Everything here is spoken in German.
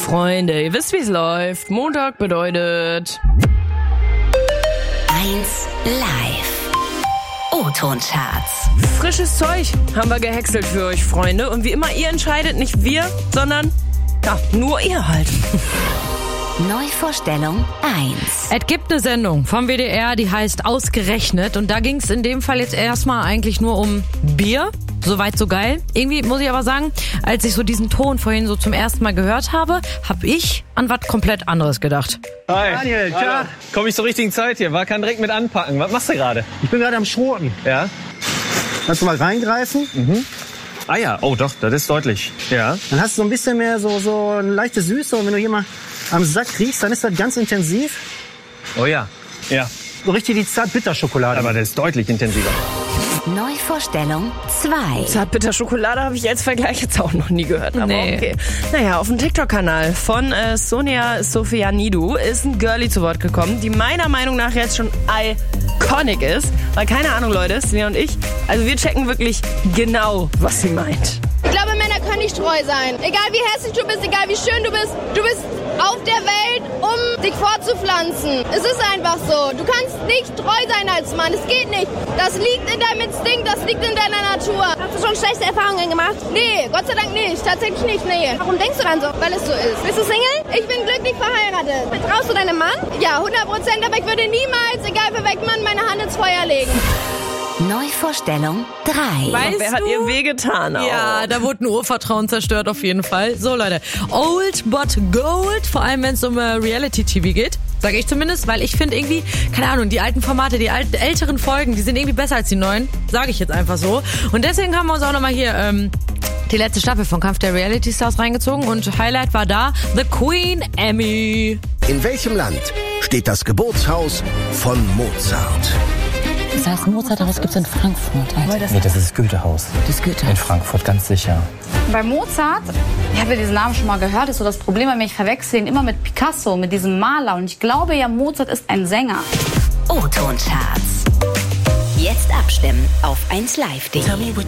Freunde, ihr wisst, wie es läuft. Montag bedeutet 1 Live. O-Ton-Charts. frisches Zeug haben wir gehäckselt für euch, Freunde. Und wie immer, ihr entscheidet, nicht wir, sondern ja, nur ihr halt. Neuvorstellung 1. Es gibt eine Sendung vom WDR, die heißt Ausgerechnet. Und da ging es in dem Fall jetzt erstmal eigentlich nur um Bier. Soweit so geil. Irgendwie muss ich aber sagen, als ich so diesen Ton vorhin so zum ersten Mal gehört habe ich an was komplett anderes gedacht. Hi. Daniel, tja. Komm ich zur richtigen Zeit hier? War kann direkt mit anpacken. Was machst du gerade? Ich bin gerade am Schroten. Ja? Kannst du mal reingreifen? Ah ja, oh doch, das ist deutlich. Ja. Dann hast du so ein bisschen mehr so eine leichte Süße. Und wenn du hier mal am Sack riechst, dann ist das ganz intensiv. Oh ja. Ja. So richtig die Zart-Bitter-Schokolade. Aber das ist deutlich intensiver. Neuvorstellung 2. Zartbitter-Schokolade habe ich als Vergleich jetzt auch noch nie gehört. Aber Nee. okay. Naja, auf dem TikTok-Kanal von Sonia Sofianidou ist ein Girlie zu Wort gekommen, die meiner Meinung nach jetzt schon iconic ist. Weil keine Ahnung, Leute, Sonia und ich, also wir checken wirklich genau, was sie meint. Ich glaube, Männer können nicht treu sein. Egal wie hässlich du bist, egal wie schön du bist auf der Welt, um dich fortzupflanzen. Es ist einfach so. Du kannst nicht treu sein als Mann. Es geht nicht. Das liegt in deinem Instinkt, das liegt in deiner Natur. Hast du schon schlechte Erfahrungen gemacht? Nee, Gott sei Dank nicht. Tatsächlich nicht, nee. Warum denkst du dann so? Weil es so ist. Bist du Single? Ich bin glücklich verheiratet. Vertraust du deinem Mann? Ja, 100%, aber ich würde niemals, egal für welchen Mann, meine Hand ins Feuer legen. Neuvorstellung 3. Wer hat ihr wehgetan? Auch? Ja, da wurde ein Urvertrauen zerstört auf jeden Fall. So Leute, old but gold, vor allem wenn es um Reality-TV geht. Sage ich zumindest, weil ich finde irgendwie, keine Ahnung, die alten Formate, die älteren Folgen, die sind irgendwie besser als die neuen. Sage ich jetzt einfach so. Und deswegen haben wir uns auch nochmal hier die letzte Staffel von Kampf der Reality Stars reingezogen. Und Highlight war da The Queen Emmy. In welchem Land steht das Geburtshaus von Mozart? Das heißt, Mozarthaus gibt es in Frankfurt. Nee, das ist das Goethehaus. Das Goethe. In Frankfurt, ganz sicher. Bei Mozart, ich habe ja diesen Namen schon mal gehört, ist so das Problem, weil ich verwechsel ihn immer mit Picasso, mit diesem Maler. Und ich glaube ja, Mozart ist ein Sänger. O-Ton-Charts. Jetzt abstimmen auf 1live.de.